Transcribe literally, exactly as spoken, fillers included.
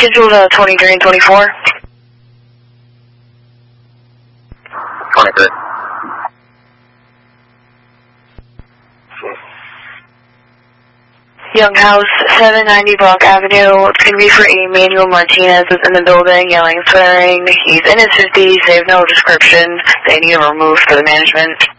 scheduled uh, twenty-three and twenty-four. twenty-three. Young House, seven ninety Brock Avenue. It's going to be for Emmanuel Martinez is in the building, yelling and swearing. He's in his fifties. They have no description. They need him removed for the management.